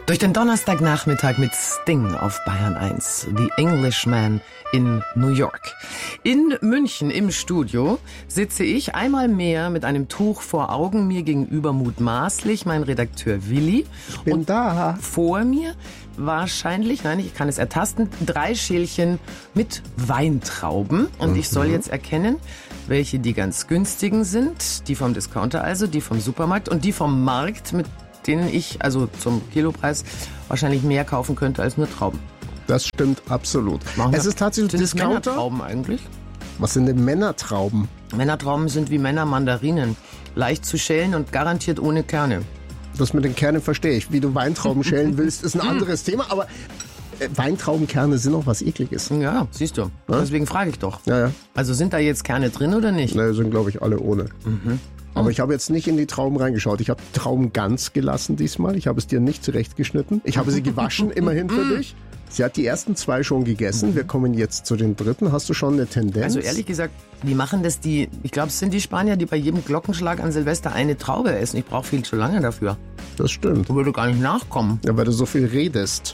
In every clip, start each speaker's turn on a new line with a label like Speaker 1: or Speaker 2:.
Speaker 1: Durch den Donnerstagnachmittag mit Sting auf Bayern 1. The Englishman in New York. In München im Studio sitze ich einmal mehr mit einem Tuch vor Augen, mir gegenüber mutmaßlich mein Redakteur Willi.
Speaker 2: Ich bin da.
Speaker 1: Vor mir wahrscheinlich, nein, ich kann es ertasten, 3 Schälchen mit Weintrauben. Und ich soll jetzt erkennen, welche die ganz günstigen sind. Die vom Discounter also, die vom Supermarkt und die vom Markt, mit denen ich also zum Kilopreis wahrscheinlich mehr kaufen könnte als nur Trauben.
Speaker 2: Das stimmt absolut. Es ist tatsächlich
Speaker 1: Sind es
Speaker 2: Discounter.
Speaker 1: Männertrauben eigentlich?
Speaker 2: Was sind denn Männertrauben?
Speaker 1: Männertrauben sind wie Männermandarinen. Leicht zu schälen und garantiert ohne Kerne.
Speaker 2: Das mit den Kernen verstehe ich. Wie du Weintrauben schälen willst, ist ein anderes Thema. Aber Weintraubenkerne sind auch was Ekliges.
Speaker 1: Ja, siehst du.
Speaker 2: Ja?
Speaker 1: Deswegen frage ich doch.
Speaker 2: Ja.
Speaker 1: Also sind da jetzt Kerne drin oder nicht?
Speaker 2: Ne, sind, glaube ich, alle ohne. Aber ich habe jetzt nicht in die Trauben reingeschaut. Ich habe die Trauben ganz gelassen diesmal. Ich habe es dir nicht zurechtgeschnitten. Ich habe sie gewaschen, immerhin für dich. Sie hat die ersten 2 schon gegessen. Wir kommen jetzt zu den dritten. Hast du schon eine Tendenz?
Speaker 1: Also ehrlich gesagt, wie machen das ich glaube, es sind die Spanier, die bei jedem Glockenschlag an Silvester eine Traube essen. Ich brauche viel zu lange dafür.
Speaker 2: Das stimmt.
Speaker 1: Ich würde gar nicht nachkommen.
Speaker 2: Ja, weil du so viel redest.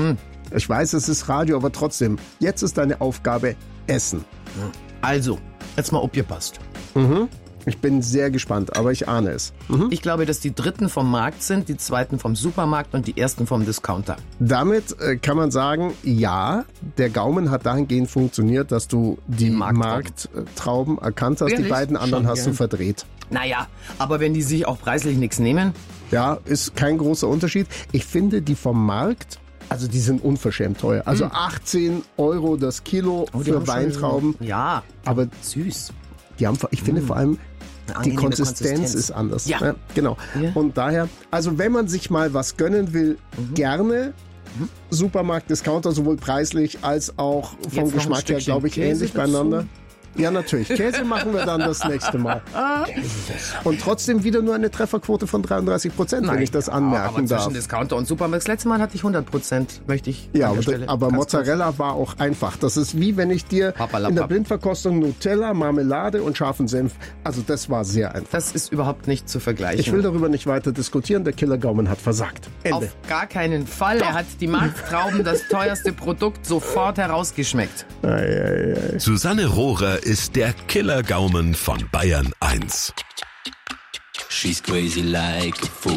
Speaker 2: Ich weiß, es ist Radio, aber trotzdem. Jetzt ist deine Aufgabe Essen.
Speaker 1: Also, jetzt mal abgepasst.
Speaker 2: Ich bin sehr gespannt, aber ich ahne es.
Speaker 1: Ich glaube, dass die dritten vom Markt sind, die zweiten vom Supermarkt und die ersten vom Discounter.
Speaker 2: Damit kann man sagen, ja, der Gaumen hat dahingehend funktioniert, dass du die Markttrauben erkannt hast.
Speaker 1: Ehrlich?
Speaker 2: Die beiden anderen
Speaker 1: Schon
Speaker 2: hast du verdreht.
Speaker 1: Naja, aber wenn die sich auch preislich nichts nehmen.
Speaker 2: Ja, ist kein großer Unterschied. Ich finde, die vom Markt, also die sind unverschämt teuer. Also 18 € das Kilo
Speaker 1: die
Speaker 2: für
Speaker 1: haben schon
Speaker 2: Weintrauben.
Speaker 1: Ja,
Speaker 2: Aber
Speaker 1: süß.
Speaker 2: die haben, ich finde vor allem,
Speaker 1: Eine
Speaker 2: die
Speaker 1: angenehme
Speaker 2: Konsistenz ist anders.
Speaker 1: Ja.
Speaker 2: Genau.
Speaker 1: Ja.
Speaker 2: Und daher, also wenn man sich mal was gönnen will, gerne Supermarkt, Discounter, sowohl preislich als auch vom
Speaker 1: Jetzt noch ein
Speaker 2: Geschmack her,
Speaker 1: Stückchen
Speaker 2: glaube ich,
Speaker 1: Käse
Speaker 2: ähnlich
Speaker 1: dazu?
Speaker 2: beieinander. Ja, natürlich. Käse machen wir dann das nächste Mal. Und trotzdem wieder nur eine Trefferquote von 33%, wenn ich das anmerken
Speaker 1: aber
Speaker 2: darf.
Speaker 1: zwischen Discounter und Supermarkt. Das letzte Mal hatte ich 100%, möchte ich
Speaker 2: Ja,
Speaker 1: an der Stelle
Speaker 2: aber
Speaker 1: ganz
Speaker 2: Mozzarella war auch einfach. Das ist wie wenn ich dir
Speaker 1: Papalapap.
Speaker 2: in der Blindverkostung Nutella, Marmelade und scharfen Senf, also das war sehr einfach.
Speaker 1: Das ist überhaupt nicht zu vergleichen.
Speaker 2: Ich will darüber nicht weiter diskutieren, der Killer Gaumen hat versagt. Ende.
Speaker 1: Auf gar keinen Fall. Er hat die Markttrauben, das teuerste Produkt, sofort herausgeschmeckt.
Speaker 3: Susanne Rohrer ist der Killer-Gaumen von Bayern 1.
Speaker 4: She's crazy like a fool.